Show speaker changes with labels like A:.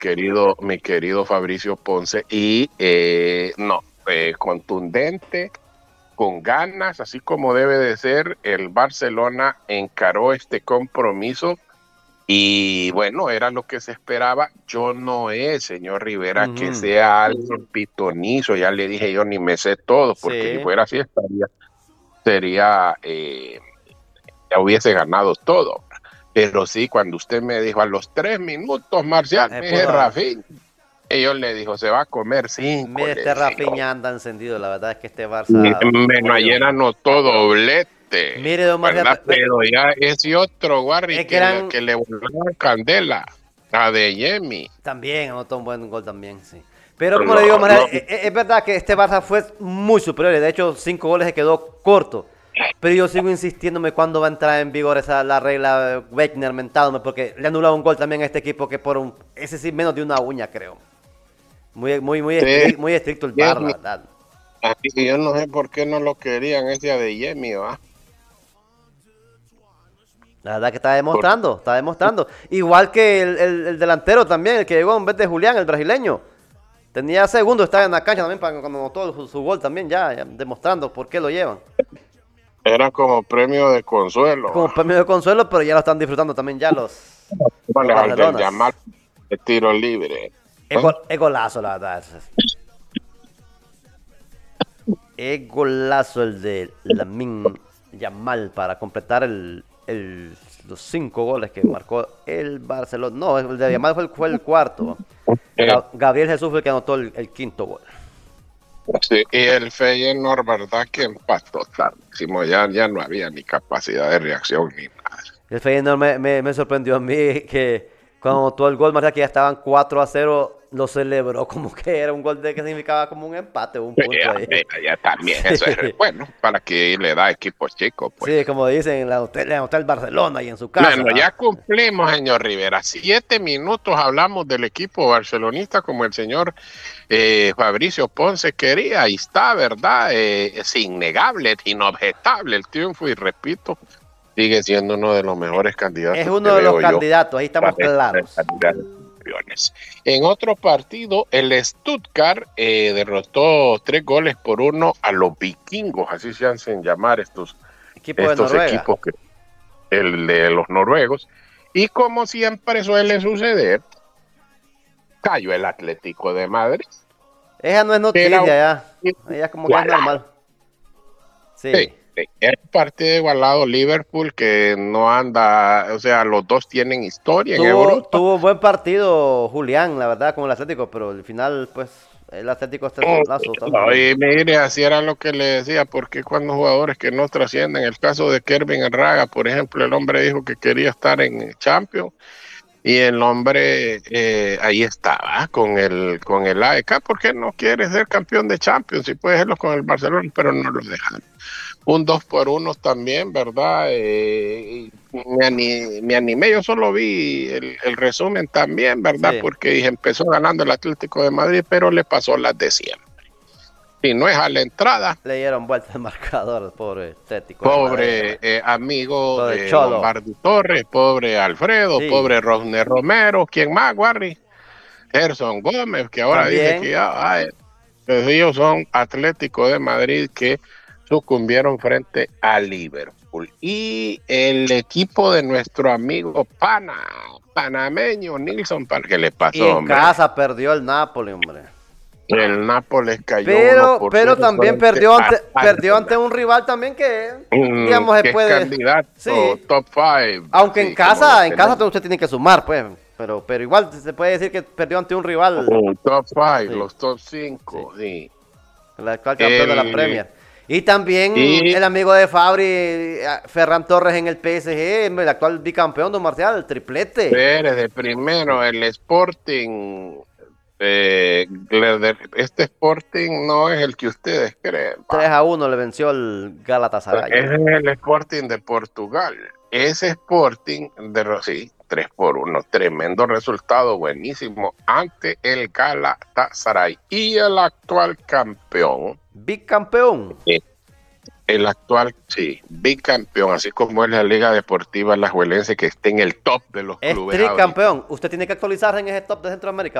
A: mi querido Fabricio Ponce, y no, contundente, con ganas, así como debe de ser. El Barcelona encaró este compromiso y bueno, era lo que se esperaba. Yo no es, señor Rivera, que
B: Ujú.
A: sea alguien pitonizo, ya le dije, yo ni me sé todo, porque si
B: Sí.
A: fuera así sería ya hubiese ganado todo. Pero sí, cuando usted me dijo a los 3 minutos, Marcial,
B: Se
A: me dije,
B: puso a...
A: Rafinha, y yo le dijo, se va a comer 5,
B: Mire,
A: le
B: este
A: dije yo.
B: Rafinha anda encendido. La verdad es que este Barça, como
A: Bueno,
B: le digo.
A: ayer anotó doblete,
B: Mire, don Marcial,
A: ¿verdad? Pero ya ese otro Warri
B: es gran...
A: que le voló la candela a De Jemi.
B: También anotó un buen gol también, sí. Pero como le digo,
A: No,
B: Marcial,
A: no,
B: es verdad que este Barça fue muy superior. De hecho, 5 goles se quedó corto. Pero yo sigo insistiéndome cuándo va a entrar en vigor la regla Wegner mentándome, porque le ha anulado un gol también a este equipo que ese sí, menos de una uña, creo.
A: sí,
B: Muy estricto el VAR, la
A: Jemi.
B: verdad.
A: Así que yo no sé por qué no lo querían ese a De Jemi, ¿va?
B: La verdad que está
A: Porque
B: demostrando, está demostrando. Igual que el delantero también, el que llegó en vez de Julián, el brasileño. Tenía segundo, estaba en la cancha también cuando anotó su gol también, ya demostrando por qué lo llevan.
A: era como premio de
B: Es
A: consuelo,
B: como
A: ¿va?
B: premio de consuelo, pero ya lo están disfrutando también ya los
A: Vale, al del
B: Barcelonas.
A: Yamal de tiro libre. ¿No?
B: Es golazo, la verdad. Es golazo el de Lamine Yamal para completar los 5 goles que marcó el Barcelona. No, el de Yamal fue el cuarto.
A: Eh,
B: Gabriel Jesús fue el que anotó el quinto gol.
A: sí, y el Feyenoord, ¿verdad? Que empató tardísimo, ya no había ni capacidad de reacción ni nada.
B: El Feyenoord me sorprendió a mí que cuando anotó el gol, más que ya estaban 4-0, lo celebró como que era un gol que significaba como un empate o un punto
A: Ya,
B: ahí.
A: ya también, eso es
B: Sí,
A: bueno, para que le da equipos chicos, pues.
B: sí, como dicen, en la hotel Barcelona y en su
A: Bueno,
B: casa.
A: ya cumplimos, señor Rivera. 7 minutos hablamos del equipo barcelonista como el señor Fabricio Ponce quería. Ahí está, ¿verdad? Es innegable, es inobjetable el triunfo y repito, sigue siendo uno de los mejores
B: Es
A: candidatos que
B: uno de los
A: veo yo
B: candidatos, ahí
A: para
B: estamos
A: esta
B: claros.
A: calidad de campeones. En otro partido, el Stuttgart derrotó 3 goles por 1 a los vikingos, así se hacen llamar
B: Equipo de
A: estos
B: Noruega.
A: equipos, el de los noruegos. Y como siempre suele suceder, cayó el Atlético de Madrid,
B: Esa no es
A: que era un
B: noticia ya.
A: partido
B: Ella como que es
A: igualado.
B: normal.
A: Sí,
B: Sí.
A: sí, era un partido igualado. Liverpool que no anda, o sea, los dos tienen historia en Europa.
B: Tuvo buen partido Julián, la verdad, con el Atlético, pero al final, pues, el Atlético está asustando
A: No,
B: bien.
A: y mire, así era lo que le decía, porque cuando jugadores que no trascienden, el caso de Kervin Raga, por ejemplo, el hombre dijo que quería estar en Champions y el hombre ahí estaba con el AEK, porque no quiere ser campeón de Champions y puede serlo con el Barcelona, pero no lo dejaron. Un 2-1 también, ¿verdad? Me animé, yo solo vi el resumen también, ¿verdad?
B: Sí.
A: Porque dije, empezó ganando el Atlético de Madrid, pero le pasó las de siempre. Si no es a la entrada,
B: Le dieron vuelta al marcador, pobre Atlético de Madrid,
A: pobre
B: hombre.
A: amigo
B: Pobre Cholo.
A: Lombardi Torres, pobre Alfredo,
B: Sí.
A: pobre Rosner Romero, ¿quién más, Warry? Gerson Gómez, que ahora dice que
B: También.
A: ya, pues ellos son Atlético de Madrid que sucumbieron frente a Liverpool. Y el equipo de nuestro amigo panameño, Nilsson, ¿para qué le
B: Y
A: pasó,
B: en
A: hombre?
B: casa perdió el Napoli, hombre.
A: El Nápoles cayó uno
B: Pero,
A: por
B: pero
A: cero
B: también
A: frente al
B: perdió ante
A: Arsenal,
B: un rival también que, digamos, se
A: que es
B: puede.
A: candidato
B: Sí.
A: top 5,
B: Aunque
A: así como lo
B: en casa
A: tenemos.
B: usted tiene que sumar, pues. Pero igual se puede decir que perdió ante un rival.
A: Top 5,
B: Sí,
A: los top
B: sí.
A: 5, sí.
B: El actual campeón de la
A: El,
B: Premier. Y también
A: y
B: el amigo de Fabri, Ferran Torres en el PSG, el actual bicampeón, don Marcial, el triplete.
A: Pérez de primero, el Sporting. Este Sporting no es el que ustedes creen, va.
B: 3-1 le venció el Galatasaray.
A: Ese es el Sporting de Portugal. Ese Sporting sí, 3-1, tremendo resultado, buenísimo, ante el Galatasaray. Y el actual campeón,
B: Bicampeón.
A: eh, el actual, sí, bicampeón, así como es la Liga Deportiva Alajuelense, que está en el top de los
B: Es
A: clubes ahorita.
B: tricampeón. Usted tiene que actualizarse en ese top de Centroamérica.